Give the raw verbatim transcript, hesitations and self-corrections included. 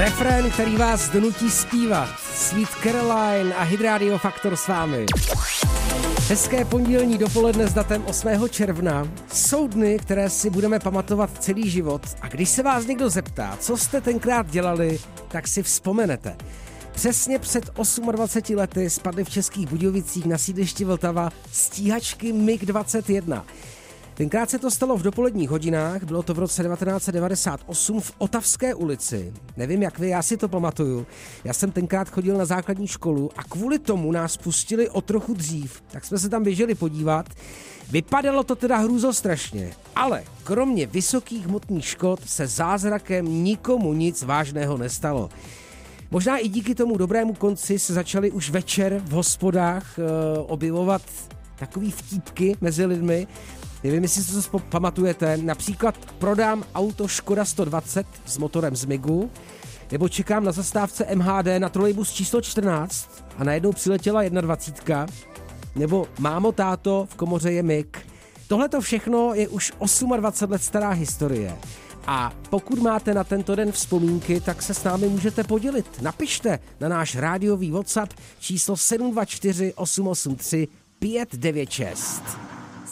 Refrén, který vás donutí zpívat. Sweet Caroline a Hit Radio Faktor s vámi. Hezké pondělní dopoledne s datem osmého června. Jsou dny, které si budeme pamatovat celý život. A když se vás někdo zeptá, co jste tenkrát dělali, tak si vzpomenete. Přesně před dvaceti osmi lety spadly v Českých Budějovicích na sídlišti Vltava stíhačky M I G dvacet jedna. Tenkrát se to stalo v dopoledních hodinách, bylo to v roce devatenáct set devadesát osm v Otavské ulici. Nevím jak vy, já si to pamatuju. Já jsem tenkrát chodil na základní školu a kvůli tomu nás pustili o trochu dřív. Tak jsme se tam běželi podívat. Vypadalo to teda hrůzostrašně, ale kromě vysokých hmotných škod se zázrakem nikomu nic vážného nestalo. Možná i díky tomu dobrému konci se začaly už večer v hospodách e, objevovat takový vtípky mezi lidmi. Nevím, jestli si to pamatujete, například prodám auto Škoda sto dvacet s motorem z Migu, nebo čekám na zastávce M H D na trolejbus číslo čtrnáct a najednou přiletěla dvacítka jedna, nebo mámo, táto, v komoře je Mig. Tohle to všechno je už dvacet osm let stará historie. A pokud máte na tento den vzpomínky, tak se s námi můžete podělit. Napište na náš rádiový WhatsApp číslo sedm dva čtyři osm osm tři pět devět šest.